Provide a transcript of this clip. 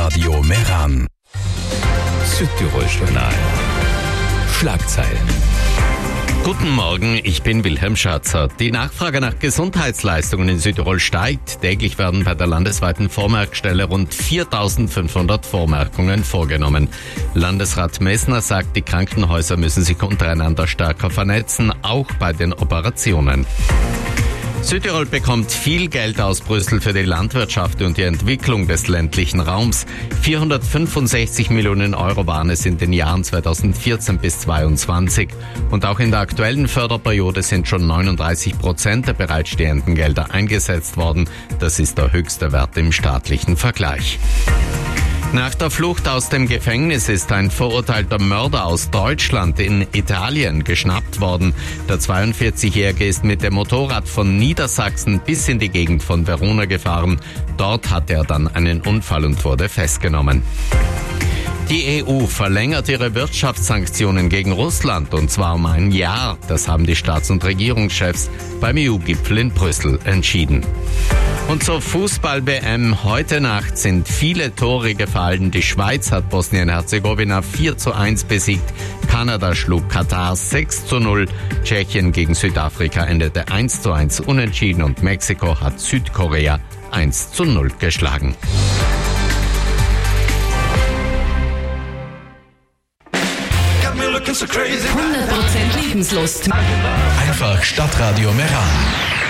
Stadtradio Meran. Südtirol-Journal. Schlagzeilen. Guten Morgen, ich bin Wilhelm Schatzer. Die Nachfrage nach Gesundheitsleistungen in Südtirol steigt. Täglich werden bei der landesweiten Vormerkstelle rund 4.500 Vormerkungen vorgenommen. Landesrat Messner sagt, die Krankenhäuser müssen sich untereinander stärker vernetzen, auch bei den Operationen. Südtirol bekommt viel Geld aus Brüssel für die Landwirtschaft und die Entwicklung des ländlichen Raums. 465 Millionen Euro waren es in den Jahren 2014 bis 2022. Und auch in der aktuellen Förderperiode sind schon 39% der bereitstehenden Gelder eingesetzt worden. Das ist der höchste Wert im staatlichen Vergleich. Nach der Flucht aus dem Gefängnis ist ein verurteilter Mörder aus Deutschland in Italien geschnappt worden. Der 42-Jährige ist mit dem Motorrad von Niedersachsen bis in die Gegend von Verona gefahren. Dort hatte er dann einen Unfall und wurde festgenommen. Die EU verlängert ihre Wirtschaftssanktionen gegen Russland, und zwar um ein Jahr. Das haben die Staats- und Regierungschefs beim EU-Gipfel in Brüssel entschieden. Und zur Fußball-WM. Heute Nacht sind viele Tore gefallen. Die Schweiz hat Bosnien-Herzegowina 4:1 besiegt. Kanada schlug Katar 6:0. Tschechien gegen Südafrika endete 1:1 unentschieden und Mexiko hat Südkorea 1:0 geschlagen. So 100% Lebenslust. Einfach Stadtradio Meran.